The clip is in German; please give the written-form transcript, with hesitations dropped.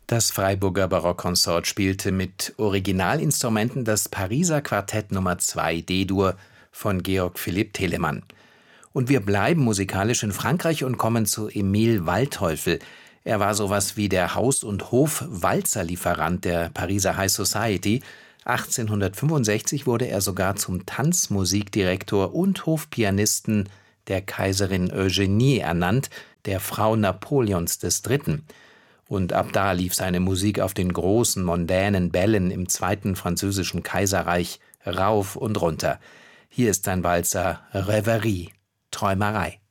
Das Freiburger Barockkonsort spielte mit Originalinstrumenten das Pariser Quartett Nummer 2 D-Dur von Georg Philipp Telemann. Und wir bleiben musikalisch in Frankreich und kommen zu Emil Waldteufel. Er war sowas wie der Haus- und Hof-Walzerlieferant der Pariser High Society. 1865 wurde er sogar zum Tanzmusikdirektor und Hofpianisten der Kaiserin Eugenie ernannt, der Frau Napoleons III. Und ab da lief seine Musik auf den großen, mondänen Bällen im Zweiten Französischen Kaiserreich rauf und runter. Hier ist sein Walzer Rêverie, Träumerei.